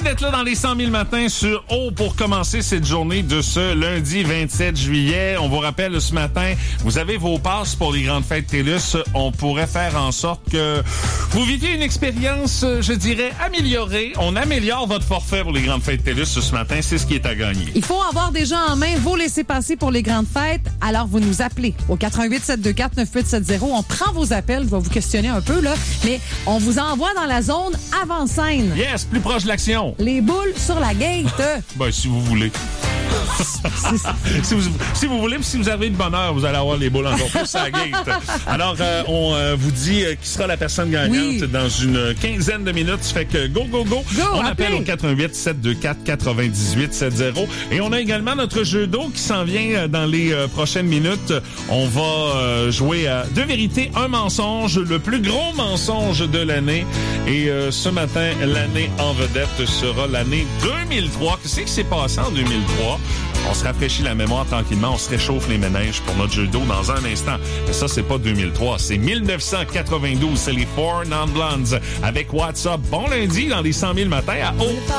Merci d'être là dans les 100 000 matins sur O pour commencer cette journée de ce lundi 27 juillet. On vous rappelle ce matin, vous avez vos passes pour les grandes fêtes TELUS. On pourrait faire en sorte que vous viviez une expérience, je dirais, améliorée. On améliore votre forfait pour les grandes fêtes TELUS ce matin. C'est ce qui est à gagner. Il faut avoir déjà en main vos laissez-passer pour les grandes fêtes. Alors, vous nous appelez au 88-724-9870. On prend vos appels. Je vais vous questionner un peu, là. Mais on vous envoie dans la zone avant-scène. Yes, plus proche de l'action. Les boules sur la gate. Ben, si vous voulez. si vous voulez, si vous avez de bonheur, vous allez avoir les boules encore plus à la gate. Alors, on vous dit qui sera la personne gagnante dans une quinzaine de minutes. Ça fait que go. On appelle au 88-724-9870. Et on a également notre jeu d'eau qui s'en vient dans les prochaines minutes. On va jouer à 2 vérités, 1 mensonge, le plus gros mensonge de l'année. Et ce matin, l'année en vedette sera l'année 2003. Qu'est-ce qui s'est passé en 2003? On se rafraîchit la mémoire tranquillement, on se réchauffe les méninges pour notre jeu d'eau dans un instant. Mais ça, c'est pas 2003, c'est 1992. C'est les Four Non Blondes avec WhatsApp. Bon lundi dans les 100 000 matins à O.